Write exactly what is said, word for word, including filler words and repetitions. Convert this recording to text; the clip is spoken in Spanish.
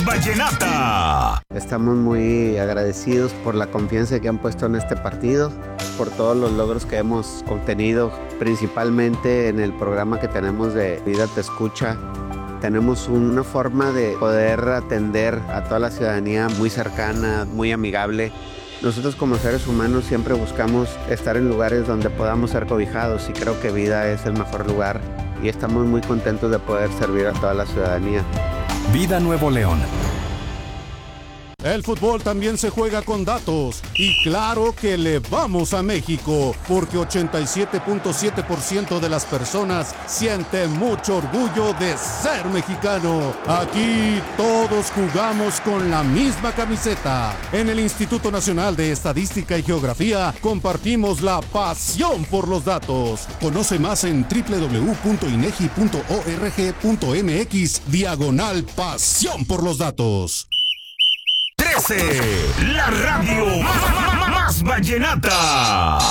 vallenata. Estamos muy agradecidos por la confianza que han puesto en este partido, por todos los logros que hemos obtenido, principalmente en el programa que tenemos de Vida Te Escucha. Tenemos una forma de poder atender a toda la ciudadanía muy cercana, muy amigable. Nosotros como seres humanos siempre buscamos estar en lugares donde podamos ser cobijados y creo que Vida es el mejor lugar y estamos muy contentos de poder servir a toda la ciudadanía. Vida Nuevo León. El fútbol también se juega con datos y claro que le vamos a México porque ochenta y siete punto siete por ciento de las personas sienten mucho orgullo de ser mexicano. Aquí todos jugamos con la misma camiseta. En el Instituto Nacional de Estadística y Geografía compartimos la pasión por los datos. Conoce más en doble u doble u doble u punto inegi punto org punto mx diagonal pasión por los datos. trece, la radio más, más vallenata.